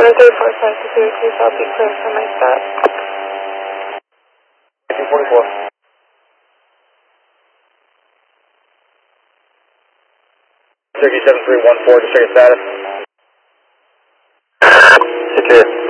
345 to Syracuse, I'll be clear for my stop. 244. Syracuse 7314, just check your status. CT.